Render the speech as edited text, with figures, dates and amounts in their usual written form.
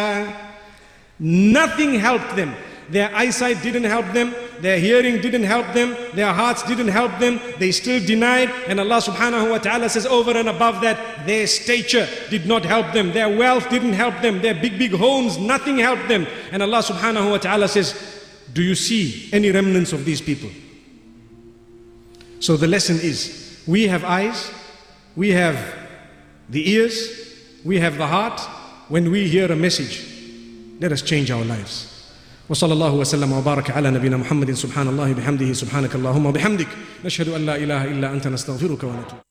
Nothing helped them. Their eyesight didn't help them, their hearing didn't help them, their hearts didn't help them, they still denied. And Allah subhanahu wa ta'ala says over and above that, their stature did not help them, their wealth didn't help them, their big homes, nothing helped them. And Allah subhanahu wa ta'ala says, do you see any remnants of these people? So the lesson is, we have eyes, we have the ears, we have the heart. When we hear a message, let us change our lives. وصلى الله وسلم وبارك على نبينا محمد سبحان الله بحمده سبحانك اللهم وبحمدك نشهد أن لا إله إلا أنت نستغفرك ونتوب